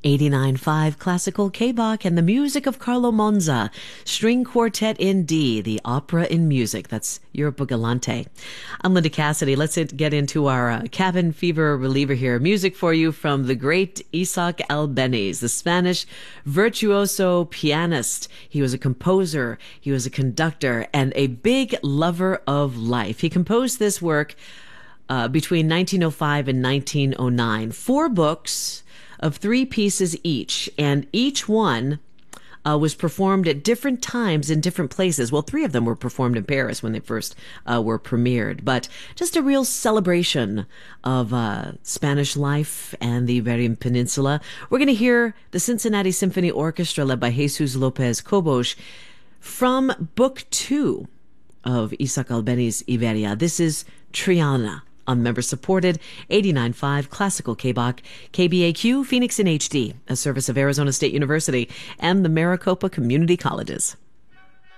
89.5 Classical K-Bach and the music of Carlo Monza, String Quartet in D, the opera in music. That's Europa Galante. I'm Linda Cassidy. Let's get into our cabin fever reliever here. Music for you from the great Isaac Albeniz, the Spanish virtuoso pianist. He was a composer, he was a conductor, and a big lover of life. He composed this work between 1905 and 1909. 4 books of 3 pieces each, and each one was performed at different times in different places. Well, 3 of them were performed in Paris when they first were premiered, but just a real celebration of Spanish life and the Iberian Peninsula. We're going to hear the Cincinnati Symphony Orchestra led by Jesus Lopez Cobos from Book 2 of Isaac Albeniz Iberia. This is Triana on member-supported 89.5 Classical K-Bach, KBAQ, Phoenix in HD, a service of Arizona State University and the Maricopa Community Colleges.